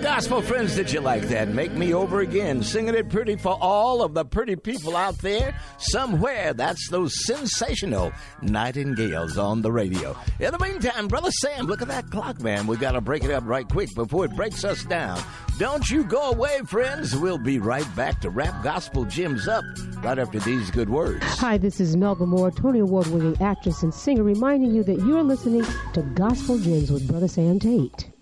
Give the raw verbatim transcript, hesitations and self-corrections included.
gospel friends, did you like that? Make me over again, singing it pretty for all of the pretty people out there somewhere. That's those sensational nightingales on the radio. In the meantime, Brother Sam, look at that clock, man. We got to break it up right quick before it breaks us down. Don't you go away, friends. We'll be right back to wrap Gospel Gems up right after these good words. Hi, this is Melba Moore, Tony Award-winning actress and singer, reminding you that you're listening to Gospel Gems with Brother Sam Tate.